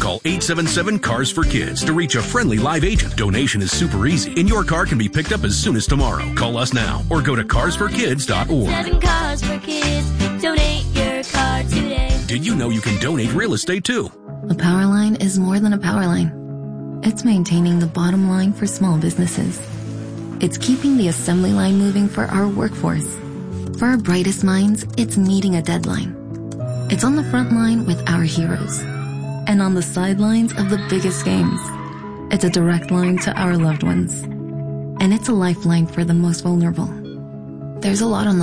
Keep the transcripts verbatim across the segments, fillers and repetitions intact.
Call eight seven seven, C A R S for Kids to reach a friendly live agent. Donation is super easy, and your car can be picked up as soon as tomorrow. Call us now or go to cars for kids dot org. Seven Cars for Kids. Donate your car today. Did you know you can donate real estate too? A power line is more than a power line. It's maintaining the bottom line for small businesses. It's keeping the assembly line moving for our workforce. For our brightest minds, it's meeting a deadline. It's on the front line with our heroes and on the sidelines of the biggest games. It's a direct line to our loved ones. And it's a lifeline for the most vulnerable. There's a lot on the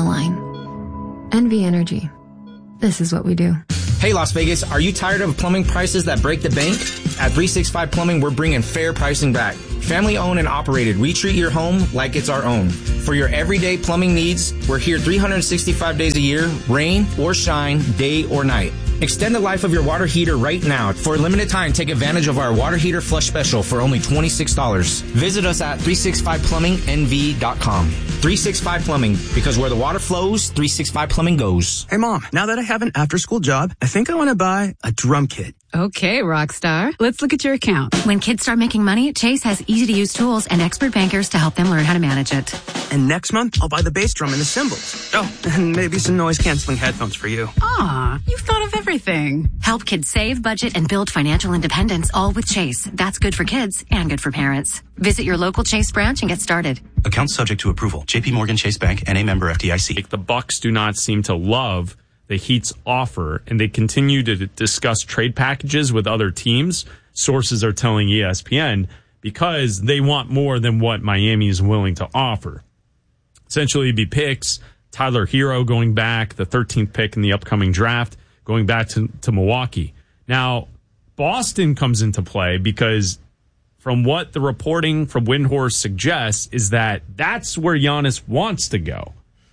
line. N V Energy. This is what we do. Hey, Las Vegas, are you tired of plumbing prices that break the bank? At three sixty-five Plumbing, we're bringing fair pricing back. Family owned and operated, we treat your home like it's our own. For your everyday plumbing needs, we're here three hundred sixty-five days a year, rain or shine, day or night. Extend the life of your water heater right now. For a limited time, take advantage of our water heater flush special for only twenty-six dollars. Visit us at three sixty-five plumbing N V dot com. three sixty-five Plumbing, because where the water flows, three sixty-five Plumbing goes. Hey, Mom, now that I have an after-school job, I think I want to buy a drum kit. Okay, Rockstar. Let's look at your account. When kids start making money, Chase has easy-to-use tools and expert bankers to help them learn how to manage it. And next month, I'll buy the bass drum and the cymbals. Oh, and maybe some noise-canceling headphones for you. Aw, you've thought of everything. Help kids save, budget, and build financial independence, all with Chase. That's good for kids and good for parents. Visit your local Chase branch and get started. Account subject to approval. J P Morgan Chase Bank, N A member F D I C. The Bucks do not seem to love the Heat's offer, and they continue to discuss trade packages with other teams. Sources are telling E S P N because they want more than what Miami is willing to offer. Essentially, it'd be picks, Tyler Hero going back, the thirteenth pick in the upcoming draft, going back to, to Milwaukee. Now, Boston comes into play because from what the reporting from Windhorst suggests is that that's where Giannis wants to go.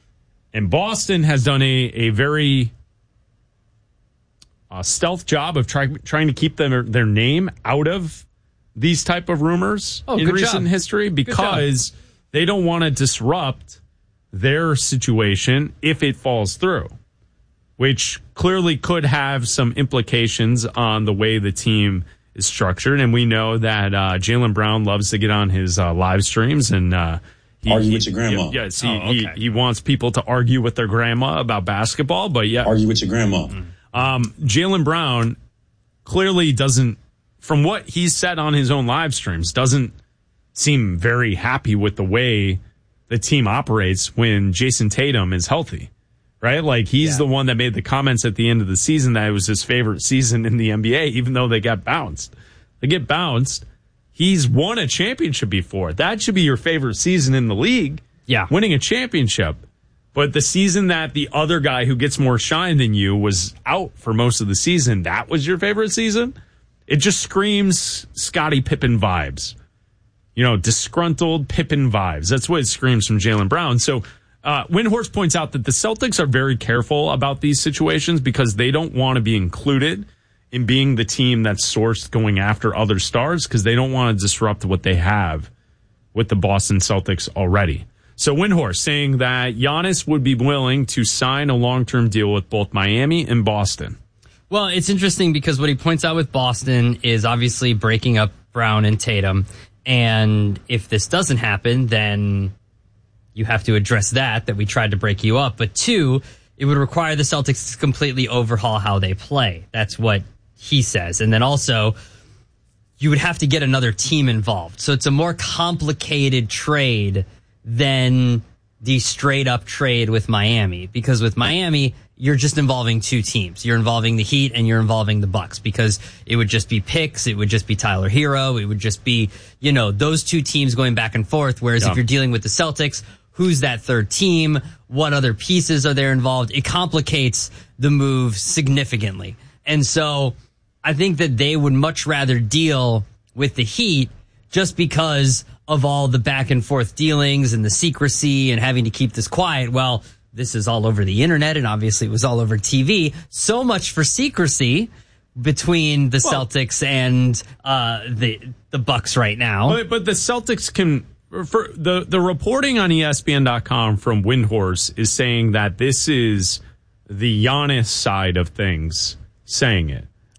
And Boston has done a, a very uh, stealth job of try, trying to keep their, their name out of these type of rumors oh, in recent job. history because they don't want to disrupt their situation if it falls through, which clearly could have some implications on the way the team is structured. And we know that uh, Jaylen Brown loves to get on his uh, live streams and uh, he, argue he, with your grandma. He, yes, he, oh, okay. he he wants people to argue with their grandma about basketball. But yeah, argue with your grandma. Um, Jaylen Brown clearly doesn't, from what he's said on his own live streams, doesn't seem very happy with the way the team operates when Jason Tatum is healthy, right? Like he's yeah. the one that made the comments at the end of the season that it was his favorite season in the N B A, even though they got bounced. They get bounced. He's won a championship before. That should be your favorite season in the league. Yeah. Winning a championship. But the season that the other guy who gets more shine than you was out for most of the season, that was your favorite season? It just screams Scottie Pippen vibes. You know, disgruntled Pippen vibes. That's what it screams from Jaylen Brown. So uh, Windhorst points out that the Celtics are very careful about these situations because they don't want to be included in being the team that's sourced going after other stars because they don't want to disrupt what they have with the Boston Celtics already. So Windhorst saying that Giannis would be willing to sign a long-term deal with both Miami and Boston. Well, it's interesting because what he points out with Boston is obviously breaking up Brown and Tatum. And if this doesn't happen, then you have to address that, that we tried to break you up. But two, it would require the Celtics to completely overhaul how they play. That's what he says. And then also, you would have to get another team involved. So it's a more complicated trade than the straight up trade with Miami. Because with Miami, you're just involving two teams. You're involving the Heat and you're involving the Bucks because it would just be picks. It would just be Tyler Hero. It would just be, you know, those two teams going back and forth. Whereas yeah. if you're dealing with the Celtics, who's that third team? What other pieces are there involved? It complicates the move significantly. And so I think that they would much rather deal with the Heat just because of all the back and forth dealings and the secrecy and having to keep this quiet. Well, this is all over the internet and obviously it was all over T V. So much for secrecy between the well, Celtics and uh, the the Bucks right now. But, but the Celtics can, for the, the reporting on E S P N dot com from Windhorst is saying that this is the Giannis side of things saying it.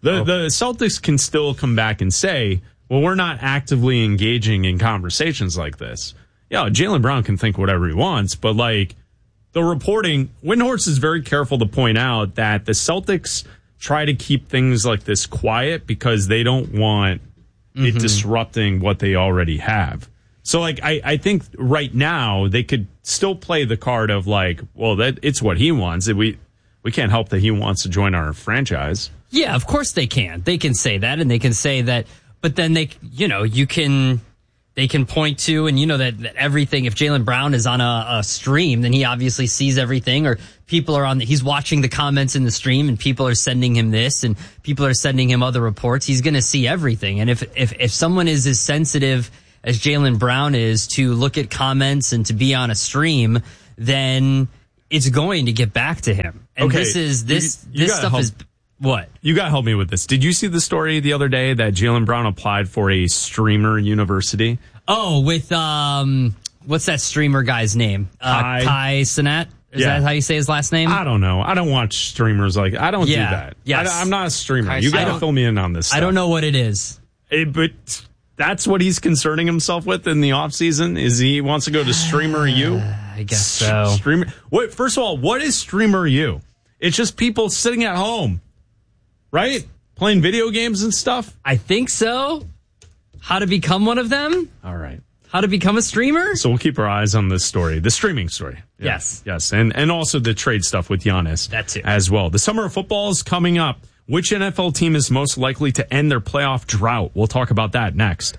The Oh. the Celtics can still come back and say, well, we're not actively engaging in conversations like this. Yeah, Jaylen Brown can think whatever he wants, but like the reporting, Windhorst is very careful to point out that the Celtics try to keep things like this quiet because they don't want mm-hmm. it disrupting what they already have. So, like, I, I think right now they could still play the card of like, well, that it's what he wants. We we can't help that he wants to join our franchise. Yeah, of course they can. They can say that, and they can say that. But then they, you know, you can, they can point to, and you know that, that everything. If Jaylen Brown is on a, a stream, then he obviously sees everything. Or people are on, the, he's watching the comments in the stream, and people are sending him this, and people are sending him other reports. He's going to see everything. And if if if someone is as sensitive as Jaylen Brown is to look at comments and to be on a stream, then it's going to get back to him. And okay. this is this you, you this stuff help. is what? You got to help me with this. Did you see the story the other day that Jaylen Brown applied for a streamer university? Oh, with um what's that streamer guy's name? Uh, Kai. Kai Cenat? Is Yeah. that how you say his last name? I don't know. I don't watch streamers like I don't Yeah. do that. Yes. I, I'm not a streamer. Kai You got to Cenat. fill me in on this stuff. I don't know what it is. It, but that's what he's concerning himself with in the offseason is he wants to go to Streamer U. I guess so. Streamer. What? First of all, what is Streamer U? It's just people sitting at home, right? Playing video games and stuff. I think so. How to become one of them? All right. How to become a streamer? So we'll keep our eyes on this story, the streaming story. Yeah. Yes. Yes. And and also the trade stuff with Giannis. That too. As well. The summer of football is coming up. Which N F L team is most likely to end their playoff drought? We'll talk about that next.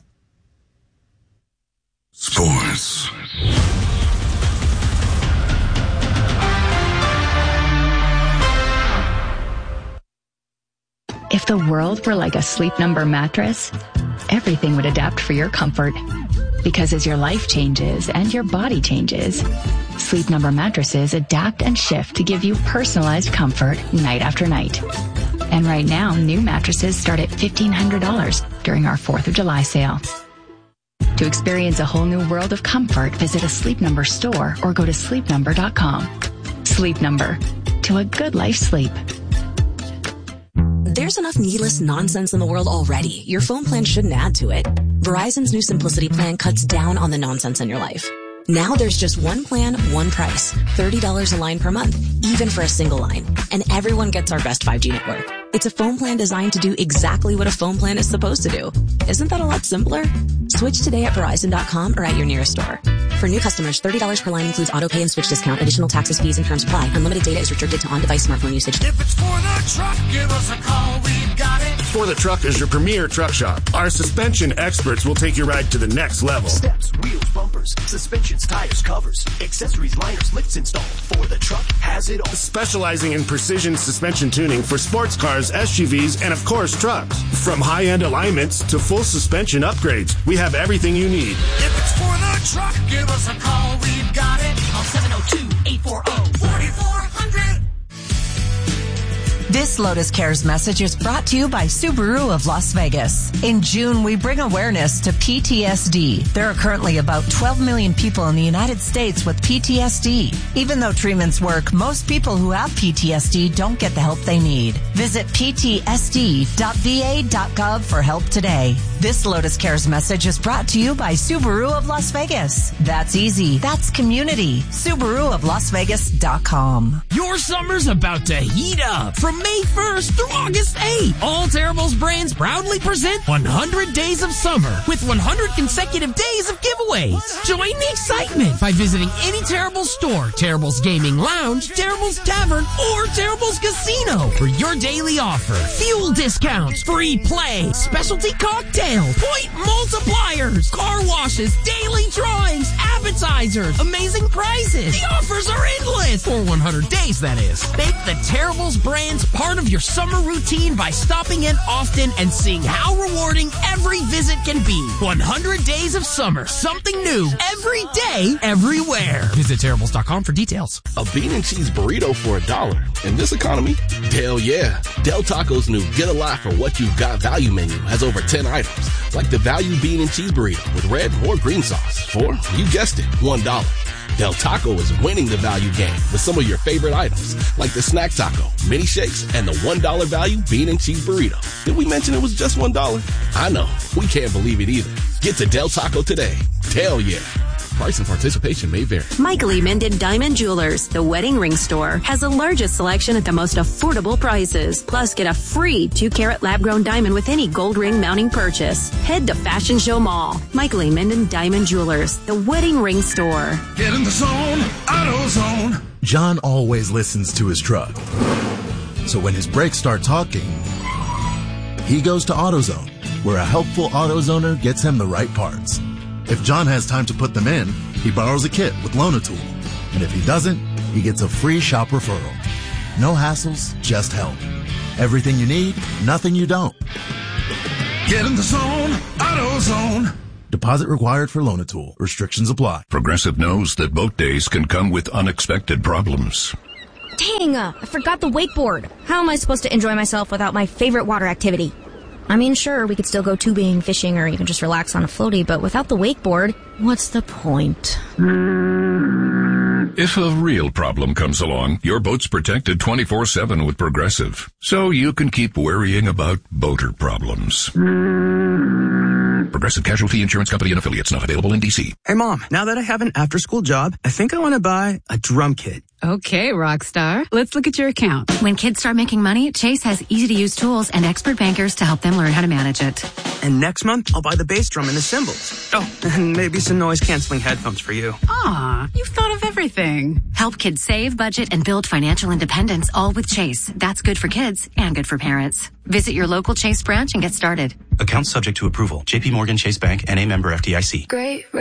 Sports. If the world were like a Sleep Number mattress, everything would adapt for your comfort. Because as your life changes and your body changes, Sleep Number mattresses adapt and shift to give you personalized comfort night after night. And right now, new mattresses start at fifteen hundred dollars during our fourth of July sale. To experience a whole new world of comfort, visit a Sleep Number store or go to sleep number dot com. Sleep Number. To a good life sleep. There's enough needless nonsense in the world already. Your phone plan shouldn't add to it. Verizon's new Simplicity plan cuts down on the nonsense in your life. Now there's just one plan, one price. thirty dollars a line per month, even for a single line. And everyone gets our best five G network. It's a phone plan designed to do exactly what a phone plan is supposed to do. Isn't that a lot simpler? Switch today at Verizon dot com or at your nearest store. For new customers, thirty dollars per line includes auto pay and switch discount. Additional taxes, fees, and terms apply. Unlimited data is restricted to on-device smartphone usage. If it's for the truck, give us a call. We've got it. For the Truck is your premier truck shop. Our suspension experts will take your ride to the next level. Steps, wheels, bumpers, suspensions, tires, covers, accessories, liners, lifts installed. For the Truck has it all. Specializing in precision suspension tuning for sports cars, S U Vs, and of course trucks. From high-end alignments to full suspension upgrades, we have everything you need. If it's for the truck, give us a call. We've got it. Call seven oh two, eight four oh, four four hundred. This Lotus Cares message is brought to you by Subaru of Las Vegas. In June, we bring awareness to P T S D. There are currently about twelve million people in the United States with P T S D. Even though treatments work, most people who have P T S D don't get the help they need. Visit p t s d dot v a dot gov for help today. This Lotus Cares message is brought to you by Subaru of Las Vegas. That's easy. That's community. Subaru of Las Vegas dot com. Your summer's about to heat up. From May first through August eighth, all Terribles brands proudly present one hundred Days of Summer with one hundred consecutive days of giveaways. Join the excitement by visiting any Terribles store, Terribles Gaming Lounge, Terribles Tavern, or Terribles Casino for your daily offer. Fuel discounts, free play, specialty cocktails, point multipliers, car washes, daily drawings, appetizers, amazing prizes. The offers are endless for one hundred days, that is. Make the Terribles brands part of your summer routine by stopping in often and seeing how rewarding every visit can be. one hundred Days of Summer. Something new every day, everywhere. Visit Terribles dot com for details. A bean and cheese burrito for a dollar. In this economy? Hell yeah. Del Taco's new Get a Lot for What You've Got value menu has over ten items, like the value bean and cheese burrito with red or green sauce for, you guessed it, one dollar. Del Taco is winning the value game with some of your favorite items, like the snack taco, mini shakes, and the one dollar value bean and cheese burrito. Did we mention it was just one dollar? I know, we can't believe it either. Get to Del Taco today. Hell yeah. Price and participation may vary. Michael E. Minden Diamond Jewelers, the wedding ring store, has the largest selection at the most affordable prices. Plus, get a free two carat lab grown diamond with any gold ring mounting purchase. Head to Fashion Show Mall. Michael E. Minden Diamond Jewelers, the wedding ring store. Get in the zone, AutoZone. John always listens to his truck. So when his brakes start talking, he goes to AutoZone, where a helpful AutoZoner gets him the right parts. If John has time to put them in, he borrows a kit with Loan-A-Tool. And if he doesn't, he gets a free shop referral. No hassles, just help. Everything you need, nothing you don't. Get in the zone, AutoZone. Deposit required for Loan-A-Tool. Restrictions apply. Progressive knows that boat days can come with unexpected problems. Dang, uh, I forgot the wakeboard. How am I supposed to enjoy myself without my favorite water activity? I mean, sure, we could still go tubing, fishing, or even just relax on a floaty, but without the wakeboard, what's the point? If a real problem comes along, your boat's protected twenty-four seven with Progressive, so you can keep worrying about boater problems. Progressive Casualty Insurance Company and Affiliates, not available in D C. Hey, Mom, now that I have an after-school job, I think I want to buy a drum kit. Okay, Rockstar. Let's look at your account. When kids start making money, Chase has easy-to-use tools and expert bankers to help them learn how to manage it. And next month, I'll buy the bass drum and the cymbals. Oh, and maybe some noise-canceling headphones for you. Aw, you've thought of everything. Help kids save, budget, and build financial independence, all with Chase. That's good for kids and good for parents. Visit your local Chase branch and get started. Accounts subject to approval. J P Morgan Chase Bank, N A member F D I C. Great.